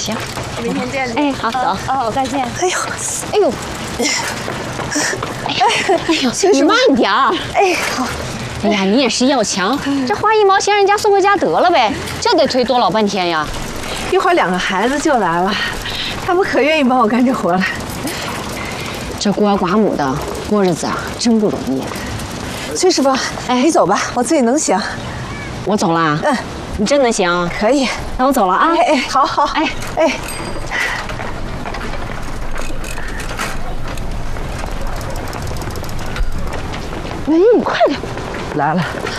行， 明天见。 哎，好，走。 哦，再见。 哎呦，哎呦，哎呦，你慢点儿。 哎，好。 哎呀，你也是要强，这花1毛钱人家送回家得了呗，这得推多老半天呀？ 一会儿2个孩子就来了，他们可愿意帮我干这活了。 这孤儿寡母的过日子啊，真不容易。 崔师傅，哎，你走吧，我自己能行。 我走啦。 嗯， 你真能行？ 可以。 那我走了啊。 哎哎，好好。哎哎。 哎，你快点。 来了。